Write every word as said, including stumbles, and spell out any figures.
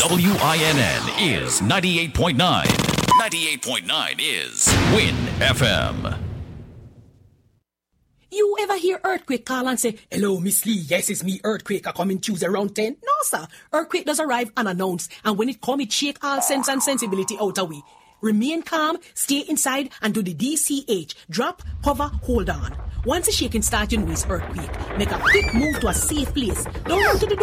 W I N N is ninety-eight point nine. ninety-eight point nine is Win F M. You ever hear Earthquake call and say, "Hello, Miss Lee, yes, it's me, Earthquake, I come in Tuesday around ten? No, sir. Earthquake does arrive unannounced, and when it come, it shake all sense and sensibility out of we. Remain calm, stay inside, and do the D C H. Drop, hover, hold on. Once the shaking starts, you know it's earthquake. Make a quick move to a safe place. Don't run to the door.